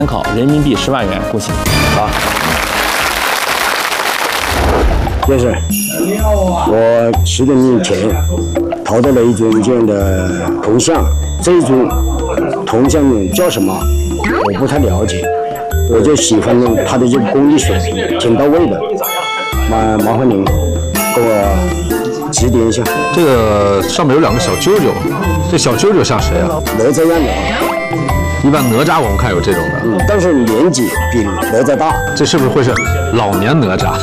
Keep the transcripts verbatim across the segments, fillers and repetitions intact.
考人民币十万元，恭喜！好。 先生，我十多年前淘到了一尊这样的铜像，这一尊铜像呢叫什么？我不太了解，我就喜欢它的这个工艺水平挺到位的。麻麻烦您给我指点一下。 这个上面有两个小啾啾，这小啾啾像谁啊？ 哪吒样的啊。 一般哪吒我们看有这种的， 嗯，但是年纪比哪吒大， 这是不是会是老年哪吒？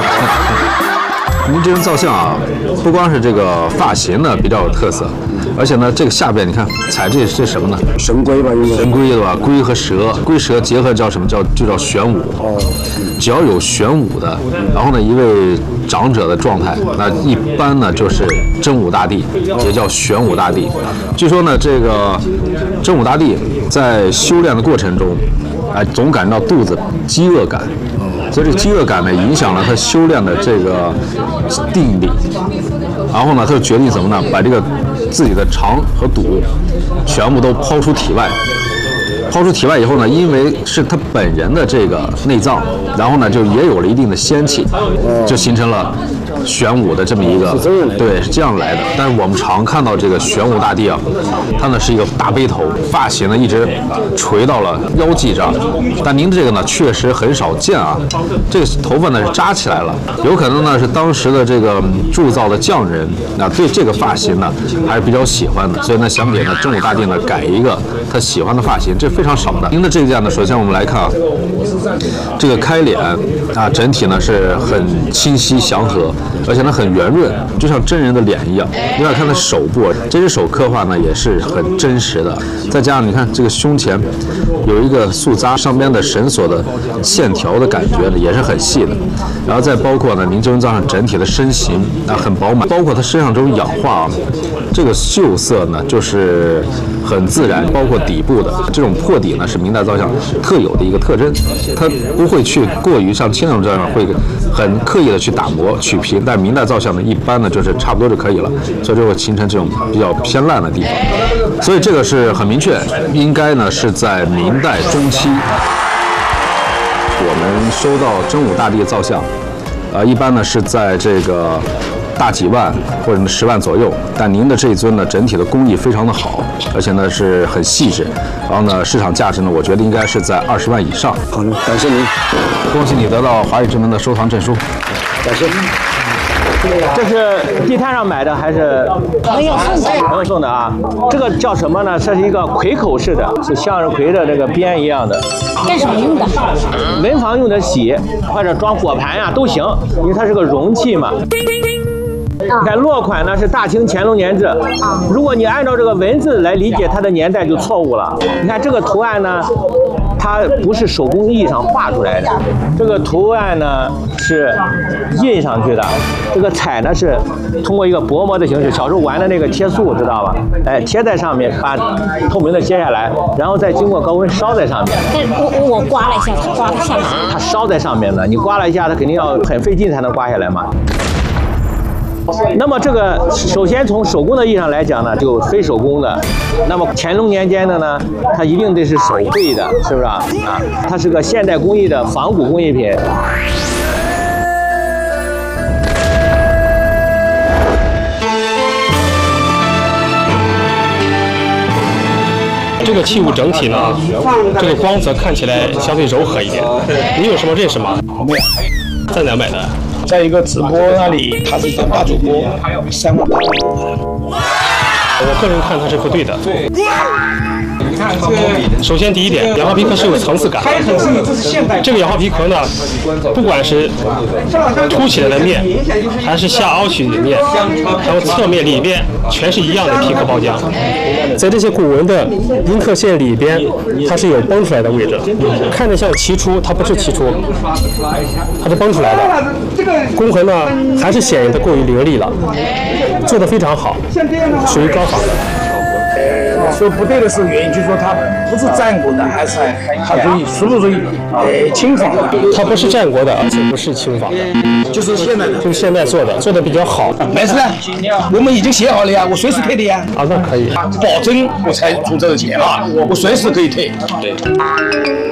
您这张造像啊，不光是这个发型呢比较有特色，而且呢，这个下边你看踩这是什么呢？ 神龟吧，应该神龟对吧？龟和蛇，龟蛇结合叫什么叫就叫玄武。哦，只要有玄武的，然后呢，一位长者的状态，那一般呢就是真武大帝，也叫玄武大帝。据说呢，这个真武大帝在修炼的过程中，哎，总感到肚子饥饿感。所以这个饥饿感呢，影响了他修炼的这个定力，然后呢，他就决定怎么呢，把这个自己的肠和肚全部都抛出体外。抛出体外以后呢，因为是他本人的这个内脏，然后呢，就也有了一定的仙气，就形成了玄武的这么一个，对，是这样来的。但是我们常看到这个玄武大帝啊，他呢是一个大背头，发型呢一直垂到了腰际这儿。但您这个呢确实很少见啊，这个头发呢是扎起来了，有可能呢是当时的这个铸造的匠人啊对这个发型呢还是比较喜欢的，所以呢想给呢真武大帝呢改一个他喜欢的发型，这非常少的。您的这个呢，首先我们来看啊，这个开脸啊，整体呢是很清晰祥和。而且呢很圆润，就像真人的脸一样。另外看它手部，这只手刻画呢也是很真实的。再加上你看这个胸前有一个素扎，上边的绳索的线条的感觉呢也是很细的。然后再包括呢您这尊造像整体的身形啊很饱满，包括它身上这种氧化啊，这个锈色呢就是很自然，包括底部的这种破底呢是明代造像特有的一个特征，它不会去过于像清代造像会很刻意的去打磨取皮。但明代造像呢，一般呢就是差不多就可以了，所以就会形成这种比较偏烂的地方。所以这个是很明确，应该呢是在明代中期，我们收到真武大帝的造像，呃，一般呢是在这个大几万或者十万左右。但您的这一尊呢，整体的工艺非常的好，而且呢是很细致，然后呢市场价值呢，我觉得应该是在二十万以上。 好的，感谢您， 恭喜你得到华宇之门的收藏证书。 感谢。 这是地摊上买的还是没有送的？ 没有送的啊！这个叫什么呢？这是一个葵口式的，是向日葵的这个边一样的。 干什么用的？ 文房用的洗或者装果盘呀、都行，因为它是个容器嘛。你看落款呢是大清乾隆年制，如果你按照这个文字来理解它的年代就错误了。你看这个图案呢，它不是手工艺上画出来的，这个图案呢是印上去的，这个彩呢是通过一个薄膜的形式，小时候玩的那个贴塑知道吧？哎，贴在上面，把透明的揭下来，然后再经过高温烧在上面。 但是我我刮了一下，它刮不下来。 它烧在上面呢，你刮了一下，它肯定要很费劲才能刮下来嘛。那么这个首先从手工的意义上来讲呢，就非手工的。那么乾隆年间的呢，它一定得是手绘的，是不是啊？啊，它是个现代工艺的仿古工艺品。 这个器物整体呢，这个光泽看起来相对柔和一点。你有什么认识吗？ 没有。 在哪买的？ 在一个直播那里，他是当大主播，三万八。 我个人看它是不对的。首先第一点，氧化皮壳是有层次感。这个氧化皮壳呢，不管是凸起来的面，还是下凹曲的面，还有侧面里边，全是一样的皮壳包浆。在这些古文的阴刻线里边，它是有崩出来的位置，看着像齐出，它不是齐出，它是崩出来的。工痕呢，还是显得过于凌厉了，做得非常好，属于高仿。 说不对的是原因，就是说它不是战国的，还是它属于属不属于呃清仿的？ 它不是战国的，而且不是清仿的， 就是现在的， 就是现在做的，做的比较好。 没事的，我们已经写好了呀，我随时退的呀。 啊，那可以， 保证我才出这个钱啊，我随时可以退。对。